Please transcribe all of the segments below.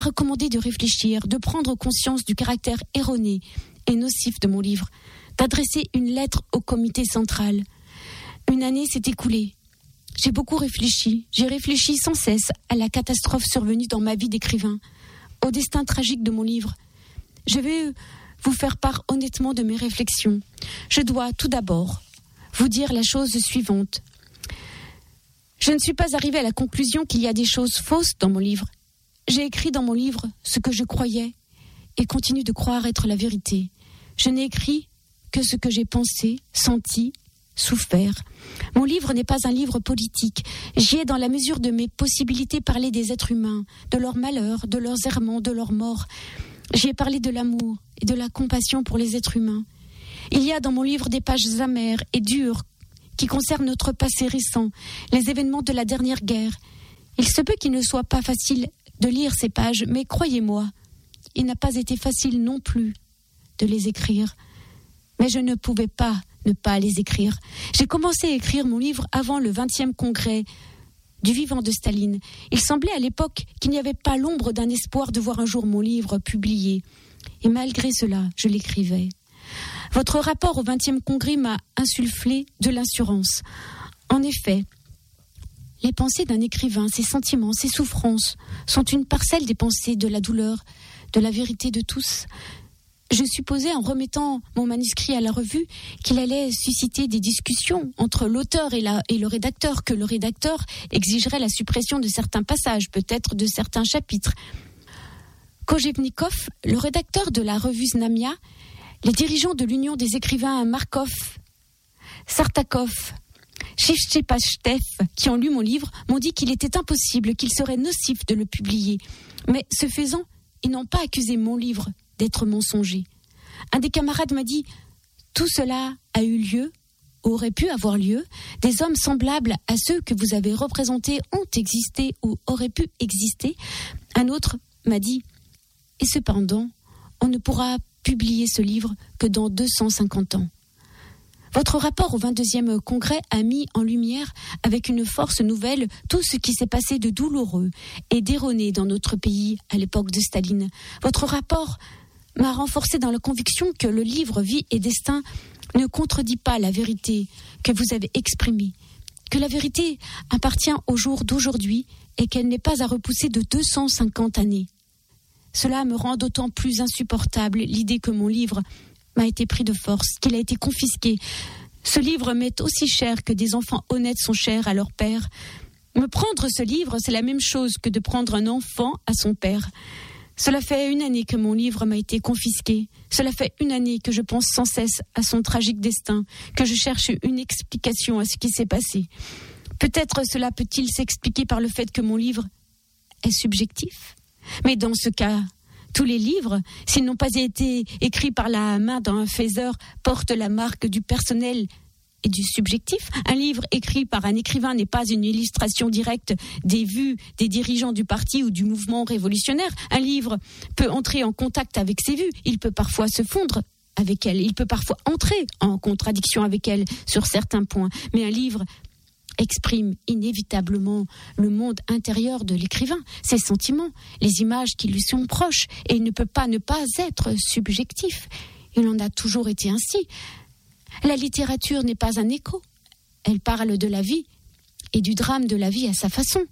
recommandé de réfléchir, de prendre conscience du caractère erroné et nocif de mon livre, d'adresser une lettre au comité central. Une année s'est écoulée. J'ai beaucoup réfléchi. J'ai réfléchi sans cesse à la catastrophe survenue dans ma vie d'écrivain, au destin tragique de mon livre. Je vais vous faire part honnêtement de mes réflexions. Je dois tout d'abord vous dire la chose suivante. Je ne suis pas arrivée à la conclusion qu'il y a des choses fausses dans mon livre. J'ai écrit dans mon livre ce que je croyais et continue de croire être la vérité. Je n'ai écrit que ce que j'ai pensé, senti, souffert. Mon livre n'est pas un livre politique. J'y ai, dans la mesure de mes possibilités, parlé des êtres humains, de leurs malheurs, de leurs errements, de leurs morts. J'y ai parlé de l'amour et de la compassion pour les êtres humains. Il y a dans mon livre des pages amères et dures qui concernent notre passé récent, les événements de la dernière guerre. Il se peut qu'il ne soit pas facile de lire ces pages, mais croyez-moi, il n'a pas été facile non plus de les écrire. Mais je ne pouvais pas ne pas les écrire. J'ai commencé à écrire mon livre avant le 20e congrès du vivant de Staline. Il semblait à l'époque qu'il n'y avait pas l'ombre d'un espoir de voir un jour mon livre publié. Et malgré cela, je l'écrivais. Votre rapport au 20e congrès m'a insufflé de l'assurance. En effet, les pensées d'un écrivain, ses sentiments, ses souffrances sont une parcelle des pensées, de la douleur, de la vérité de tous. Je supposais, en remettant mon manuscrit à la revue, qu'il allait susciter des discussions entre l'auteur et le rédacteur, que le rédacteur exigerait la suppression de certains passages, peut-être de certains chapitres. Kojevnikov, le rédacteur de la revue Znamia, les dirigeants de l'Union des écrivains Markov, Sartakov, Shevchepachev, qui ont lu mon livre, m'ont dit qu'il était impossible, qu'il serait nocif de le publier. Mais ce faisant, ils n'ont pas accusé mon livre d'être mensonger. Un des camarades m'a dit « Tout cela a eu lieu, aurait pu avoir lieu. Des hommes semblables à ceux que vous avez représentés ont existé ou auraient pu exister. » Un autre m'a dit « Et cependant, on ne pourra publier ce livre que dans 250 ans. » Votre rapport au 22e congrès a mis en lumière avec une force nouvelle tout ce qui s'est passé de douloureux et d'erroné dans notre pays à l'époque de Staline. Votre rapport m'a renforcé dans la conviction que le livre Vie et Destin ne contredit pas la vérité que vous avez exprimée, que la vérité appartient au jour d'aujourd'hui et qu'elle n'est pas à repousser de 250 années. Cela me rend d'autant plus insupportable l'idée que mon livre m'a été pris de force, qu'il a été confisqué. Ce livre m'est aussi cher que des enfants honnêtes sont chers à leur père. Me prendre ce livre, c'est la même chose que de prendre un enfant à son père. Cela fait 1 année que mon livre m'a été confisqué. Cela fait 1 année que je pense sans cesse à son tragique destin, que je cherche une explication à ce qui s'est passé. Peut-être cela peut-il s'expliquer par le fait que mon livre est subjectif. Mais dans ce cas, tous les livres, s'ils n'ont pas été écrits par la main d'un faiseur, portent la marque du personnel et du subjectif. Un livre écrit par un écrivain n'est pas une illustration directe des vues des dirigeants du parti ou du mouvement révolutionnaire. Un livre peut entrer en contact avec ses vues, il peut parfois se fondre avec elles, il peut parfois entrer en contradiction avec elles sur certains points. Mais un livre exprime inévitablement le monde intérieur de l'écrivain, ses sentiments, les images qui lui sont proches, et il ne peut pas ne pas être subjectif. Il en a toujours été ainsi. La littérature n'est pas un écho. Elle parle de la vie et du drame de la vie à sa façon.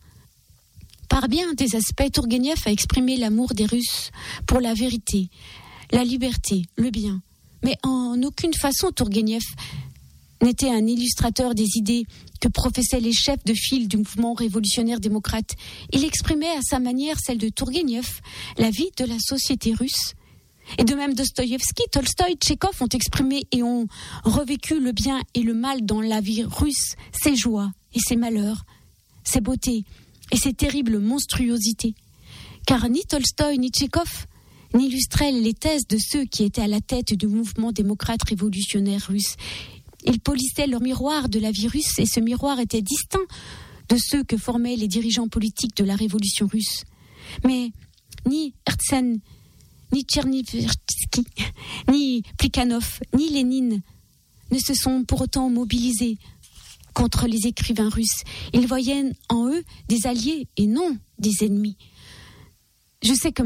Par bien des aspects, Tourguenieff a exprimé l'amour des Russes pour la vérité, la liberté, le bien. Mais en aucune façon, Tourguenieff n'était un illustrateur des idées que professaient les chefs de file du mouvement révolutionnaire démocrate. Il exprimait à sa manière, celle de Tourguenieff, la vie de la société russe. Et de même Dostoïevski, Tolstoï, Tchekhov ont exprimé et ont revécu le bien et le mal dans la vie russe, ses joies et ses malheurs, ses beautés et ses terribles monstruosités. Car ni Tolstoï ni Tchekhov n'illustraient les thèses de ceux qui étaient à la tête du mouvement démocrate révolutionnaire russe. Ils polissaient leur miroir de la vie russe et ce miroir était distinct de ceux que formaient les dirigeants politiques de la révolution russe. Mais ni Herzen, ni Tchernyvsky, ni Plekhanov, ni Lénine ne se sont pour autant mobilisés contre les écrivains russes. Ils voyaient en eux des alliés et non des ennemis. Je sais que